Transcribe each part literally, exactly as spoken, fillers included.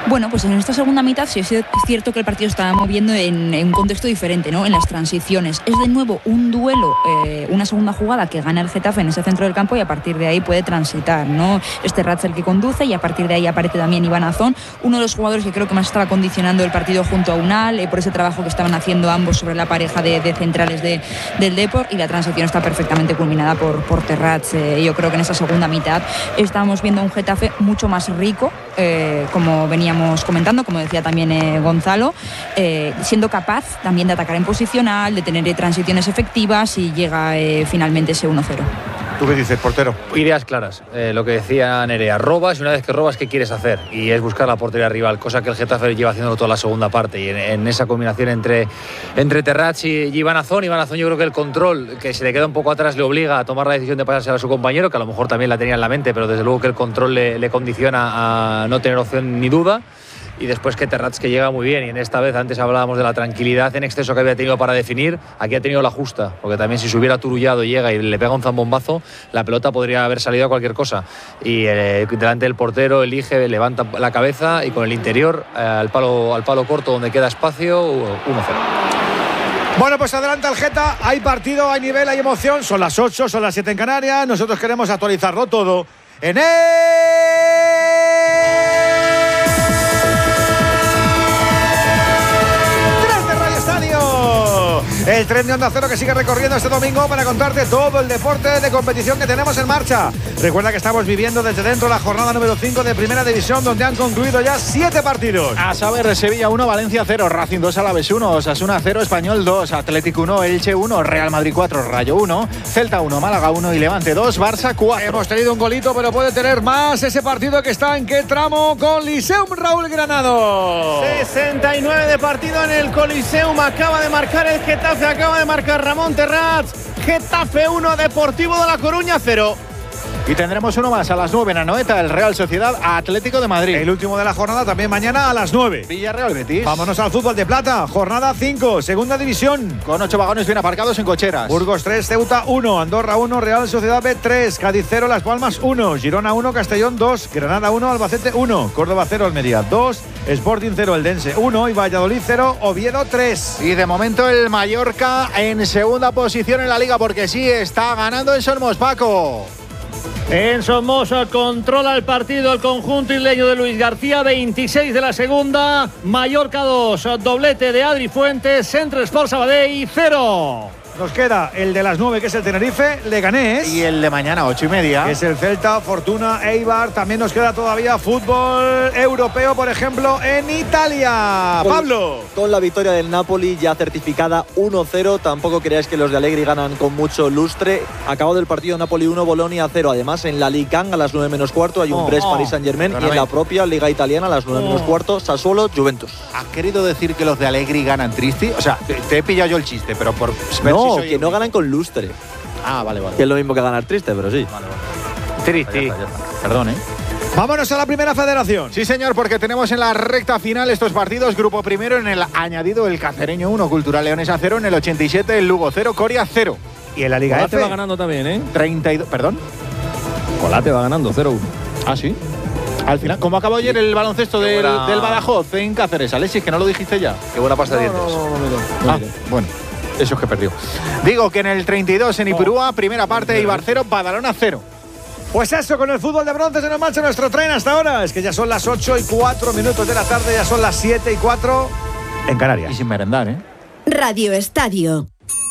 Bueno, pues en esta segunda mitad sí es cierto que el partido estaba moviendo en, en un contexto diferente, ¿no? En las transiciones. Es de nuevo un duelo, eh, una segunda jugada que gana el Getafe en ese centro del campo y a partir de ahí puede transitar, ¿no? Este Terrats el que conduce y a partir de ahí aparece también Iván Azón, uno de los jugadores que creo que más estaba condicionando el partido junto a Unal, eh, por ese trabajo que estaban haciendo ambos sobre la pareja de, de centrales de, del Depor, y la transición está perfectamente culminada por, por Terrats. Eh, yo creo que en esa segunda mitad estamos viendo un Getafe mucho más rico, eh, como veníamos comentando, como decía también eh, Gonzalo, eh, siendo capaz también de atacar en posicional, de tener eh, transiciones efectivas, y llega eh, finalmente ese uno cero. ¿Tú qué dices, portero? Ideas claras, eh, lo que decía Nerea, robas y una vez que robas, ¿qué quieres hacer? Y es buscar la portería rival, cosa que el Getafe lleva haciéndolo toda la segunda parte, y en, en esa combinación entre, entre Terrats y, y Iván Azón, Iván Azón yo creo que el control, que se le queda un poco atrás, le obliga a tomar la decisión de pasársela a su compañero, que a lo mejor también la tenía en la mente, pero desde luego que el control le, le condiciona a no tener opción ni duda. Y después que Terrats, que llega muy bien, y en esta vez antes hablábamos de la tranquilidad en exceso que había tenido para definir, aquí ha tenido la justa, porque también si se hubiera turullado, llega y le pega un zambombazo, la pelota podría haber salido a cualquier cosa, y eh, delante del portero elige, levanta la cabeza y con el interior eh, al, palo, al palo corto donde queda espacio, uno cero. Bueno, pues adelanta el Geta, hay partido, hay nivel, hay emoción, son las ocho, son las siete en Canarias, nosotros queremos actualizarlo todo en el... El tren de Onda Cero que sigue recorriendo este domingo para contarte todo el deporte de competición que tenemos en marcha. Recuerda que estamos viviendo desde dentro la jornada número cinco de Primera División, donde han concluido ya siete partidos. A saber, Sevilla uno, Valencia cero, Racing dos, Alavés uno, Osasuna cero, Español dos, Atlético uno, Elche uno, Real Madrid cuatro, Rayo uno, Celta uno, Málaga uno y Levante dos, Barça cuatro. Hemos tenido un golito, pero puede tener más ese partido que está en qué tramo con Liceum Raúl Granado. sesenta y nueve de partido en el Coliseum, acaba de marcar el Getafe, acaba de marcar Ramón Terrats. Getafe uno, Deportivo de La Coruña cero. Y tendremos uno más a las nueve en Anoeta, el Real Sociedad Atlético de Madrid. El último de la jornada también mañana a las nueve. Villarreal Betis. Vámonos al fútbol de plata, jornada cinco, segunda división. Con ocho vagones bien aparcados en cocheras. Burgos tres, Ceuta uno, Andorra uno, Real Sociedad B tres, Cádiz cero, Las Palmas uno, Girona uno, Castellón dos, Granada uno, Albacete uno, Córdoba cero, Almería dos, Sporting cero, Eldense uno y Valladolid cero, Oviedo tres. Y de momento el Mallorca en segunda posición en la liga, porque sí está ganando en Somos, Paco. En Somoza controla el partido el conjunto isleño de Luis García, veintiséis de la segunda, Mallorca dos, doblete de Adri Fuentes, Centre Sport Sabadell cero. Nos queda el de las nueve, que es el Tenerife, Leganés. Y el de mañana, ocho y media. Que es el Celta, Fortuna, Eibar. También nos queda todavía fútbol europeo, por ejemplo, en Italia. Con, Pablo. Con la victoria del Napoli ya certificada uno cero. Tampoco creáis que los de Allegri ganan con mucho lustre. Acabado el partido, Napoli uno, Bolonia cero. Además, en la Ligue uno a las nueve menos cuarto hay un oh, Brest oh, Paris Saint-Germain. Y en la propia Liga Italiana a las nueve oh. menos cuarto, Sassuolo, Juventus. ¿Has querido decir que los de Allegri ganan triste? O sea, te, te he pillado yo el chiste, pero por... No, si que no ganan con lustre. Ah, vale, vale. Que es lo mismo que ganar triste, pero sí. Vale, vale. Triste. Ya está, ya está. Perdón, ¿eh? Vámonos a la primera federación. Sí, señor, porque tenemos en la recta final estos partidos. Grupo primero en el añadido el Cacereño uno, Cultural Leonesa cero, en el ochenta y siete el Lugo cero, Coria cero. Y en la Liga Colate F va ganando también, ¿eh? treinta y dos, ¿perdón? Colate va ganando cero uno. Ah, sí. Al final, ¿cómo acabó ayer el baloncesto del, buena... del Badajoz en Cáceres? Alexis, que no lo dijiste ya. Qué buena pasta de No, dientes. no, no, no, no, Ah, bueno. Eso es que perdió. Digo que en el treinta y dos en Ipurúa, primera parte, Ibar cero, Badalona cero. Pues eso, con el fútbol de bronce se nos marcha nuestro tren hasta ahora. Es que ya son las ocho y cuatro minutos de la tarde, ya son las siete y cuatro en Canarias. Y sin merendar, ¿eh? Radio Estadio.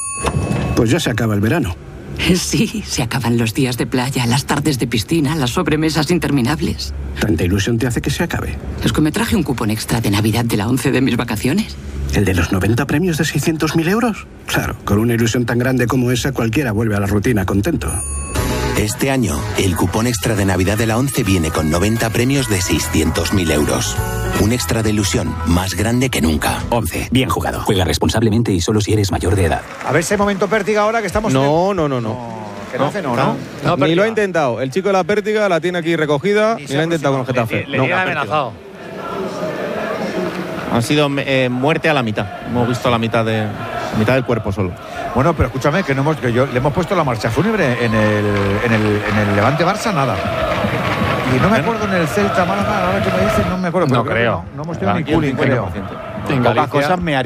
Pues ya se acaba el verano. Sí, se acaban los días de playa, las tardes de piscina, las sobremesas interminables. ¿Tanta ilusión te hace que se acabe? Es que me traje un cupón extra de Navidad de la once de mis vacaciones. ¿El de los noventa premios de seiscientos mil euros? Claro, con una ilusión tan grande como esa, cualquiera vuelve a la rutina contento. Este año, el cupón extra de Navidad de la once viene con noventa premios de seiscientos mil euros. Un extra de ilusión más grande que nunca. once. Bien jugado. Juega responsablemente y solo si eres mayor de edad. A ver ese momento pértiga ahora que estamos... No, no, no, no. Que no hace no, ¿no? no, no ni lo ha intentado. El chico de la pértiga la tiene aquí recogida ni, ni lo ha intentado con el Getafe. Le, le, le no, amenazado. Han sido eh, muerte a la mitad. Hemos visto la mitad de la mitad del cuerpo solo. Bueno, pero escúchame, que, no hemos, que yo, le hemos puesto la marcha fúnebre en el, en el, en el Levante Barça, nada. Y no me acuerdo en el Celta Málaga, ahora que me dices, no me acuerdo. No creo. No, no hemos tenido ni cooling, creo. En pocas cosas me haría